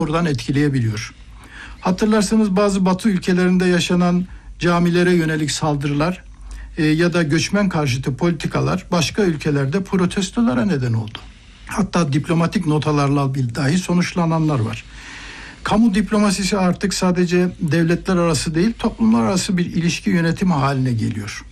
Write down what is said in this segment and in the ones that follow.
buradan etkileyebiliyor. Hatırlarsanız bazı Batı ülkelerinde yaşanan camilere yönelik saldırılar ya da göçmen karşıtı politikalar başka ülkelerde protestolara neden oldu. Hatta diplomatik notalarla dahi sonuçlananlar var. Kamu diplomasisi artık sadece devletler arası değil, toplumlar arası bir ilişki yönetimi haline geliyor.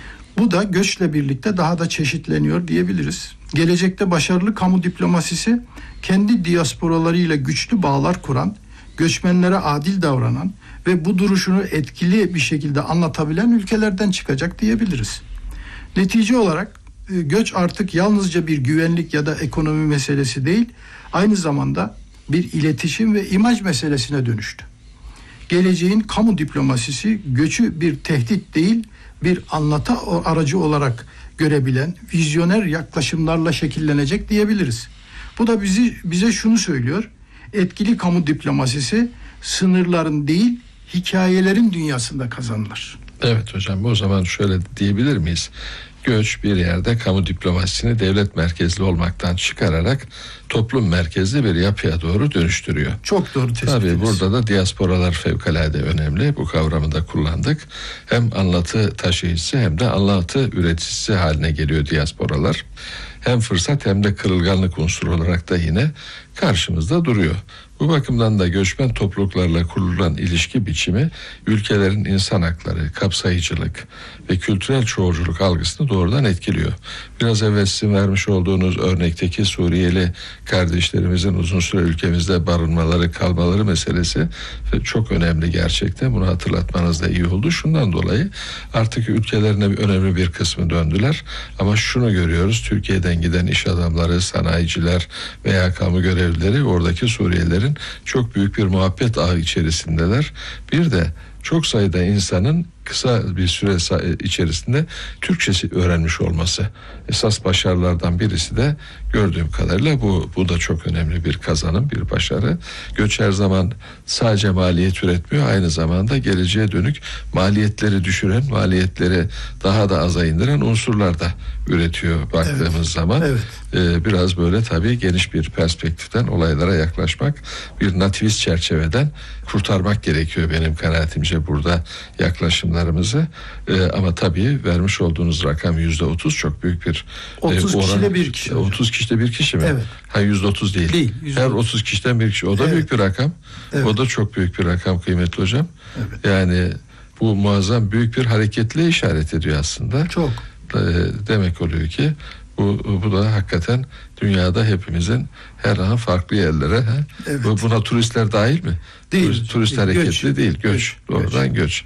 Bu da göçle birlikte daha da çeşitleniyor diyebiliriz. Gelecekte başarılı kamu diplomasisi kendi diasporalarıyla güçlü bağlar kuran, göçmenlere adil davranan ve bu duruşunu etkili bir şekilde anlatabilen ülkelerden çıkacak diyebiliriz. Netice olarak göç artık yalnızca bir güvenlik ya da ekonomi meselesi değil, aynı zamanda bir iletişim ve imaj meselesine dönüştü. Geleceğin kamu diplomasisi göçü bir tehdit değil, bir anlatı aracı olarak görebilen vizyoner yaklaşımlarla şekillenecek diyebiliriz. Bu da bize şunu söylüyor: etkili kamu diplomasisi sınırların değil, hikayelerin dünyasında kazanılır. Evet hocam, o zaman şöyle diyebilir miyiz? Göç bir yerde kamu diplomasisini devlet merkezli olmaktan çıkararak toplum merkezli bir yapıya doğru dönüştürüyor. Çok doğru tespit. Tabii burada da diasporalar fevkalade önemli. Bu kavramı da kullandık. Hem anlatı taşıyıcısı hem de anlatı üreticisi haline geliyor diasporalar. Hem fırsat hem de kırılganlık unsuru olarak da yine karşımızda duruyor. Bu bakımdan da göçmen topluluklarla kurulan ilişki biçimi ülkelerin insan hakları, kapsayıcılık ve kültürel çoğulculuk algısını doğrudan etkiliyor. Biraz evvel sizin vermiş olduğunuz örnekteki Suriyeli kardeşlerimizin uzun süre ülkemizde barınmaları, kalmaları meselesi çok önemli gerçekten. Bunu hatırlatmanız da iyi oldu. Şundan dolayı artık ülkelerine önemli bir kısmı döndüler. Ama şunu görüyoruz: Türkiye'den giden iş adamları, sanayiciler veya kamu görevlileri oradaki Suriyelilerin çok büyük bir muhabbet ağı içerisindeler. Bir de çok sayıda insanın kısa bir süre içerisinde Türkçesi öğrenmiş olması esas başarılardan birisi de gördüğüm kadarıyla bu da çok önemli bir kazanım, bir başarı. Göç her zaman sadece maliyet üretmiyor, aynı zamanda geleceğe dönük maliyetleri düşüren, maliyetleri daha da aza indiren unsurlar da üretiyor baktığımız zaman. Evet. Biraz böyle tabii geniş bir perspektiften olaylara yaklaşmak, bir nativist çerçeveden kurtarmak gerekiyor benim kanaatimce burada yaklaşımlarımızı. Ama tabii vermiş olduğunuz rakam %30 çok büyük bir 30 oran. kişide bir kişi. 30 kişide bir kişi mi? Evet. Ha, %30 değil. Değil. Her 30 kişiden bir kişi. O da büyük bir rakam. Evet. O da çok büyük bir rakam kıymetli hocam. Evet. Yani bu muazzam büyük bir hareketliğe işaret ediyor aslında. Çok. Demek oluyor ki bu da hakikaten dünyada hepimizin her an farklı yerlere. Evet. Buna turistler dahil mi? Değil. Turist hareketli değil. Göç. Doğrudan göç.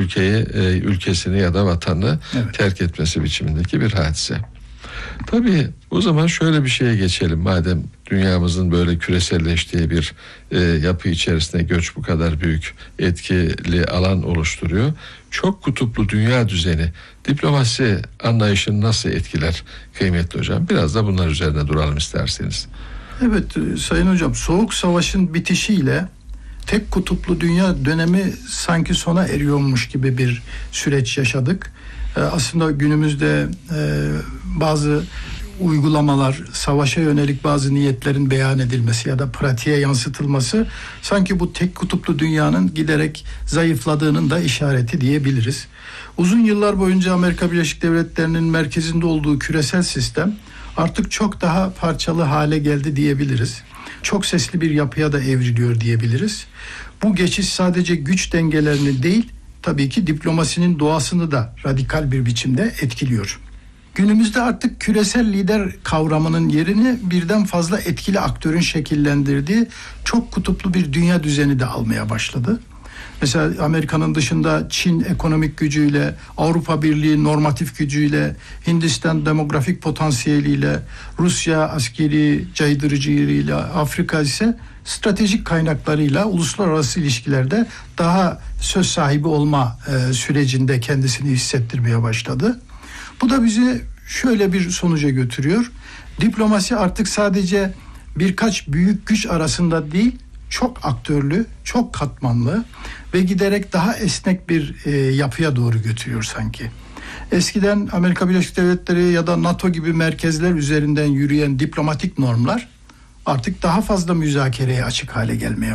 Ülkesini ya da vatanını terk etmesi biçimindeki bir hadise. Tabii o zaman şöyle bir şeye geçelim. Madem dünyamızın böyle küreselleştiği bir yapı içerisinde göç bu kadar büyük etkili alan oluşturuyor. Çok kutuplu dünya düzeni diplomasi anlayışını nasıl etkiler kıymetli hocam? Biraz da bunlar üzerine duralım isterseniz. Evet Sayın Hocam, Soğuk Savaş'ın bitişiyle tek kutuplu dünya dönemi sanki sona eriyormuş gibi bir süreç yaşadık. Aslında günümüzde bazı uygulamalar, savaşa yönelik bazı niyetlerin beyan edilmesi ya da pratiğe yansıtılması sanki bu tek kutuplu dünyanın giderek zayıfladığının da işareti diyebiliriz. Uzun yıllar boyunca Amerika Birleşik Devletleri'nin merkezinde olduğu küresel sistem artık çok daha parçalı hale geldi diyebiliriz. Çok sesli bir yapıya da evriliyor diyebiliriz. Bu geçiş sadece güç dengelerini değil, tabii ki diplomasinin doğasını da radikal bir biçimde etkiliyor. Günümüzde artık küresel lider kavramının yerini birden fazla etkili aktörün şekillendirdiği çok kutuplu bir dünya düzeni de almaya başladı. Mesela Amerika'nın dışında Çin ekonomik gücüyle, Avrupa Birliği normatif gücüyle, Hindistan demografik potansiyeliyle, Rusya askeri caydırıcılığıyla, Afrika ise stratejik kaynaklarıyla uluslararası ilişkilerde daha söz sahibi olma sürecinde kendisini hissettirmeye başladı. Bu da bizi şöyle bir sonuca götürüyor. Diplomasi artık sadece birkaç büyük güç arasında değil, çok aktörlü, çok katmanlı ve giderek daha esnek bir yapıya doğru götürüyor sanki. Eskiden Amerika Birleşik Devletleri ya da NATO gibi merkezler üzerinden yürüyen diplomatik normlar artık daha fazla müzakereye açık hale gelmeye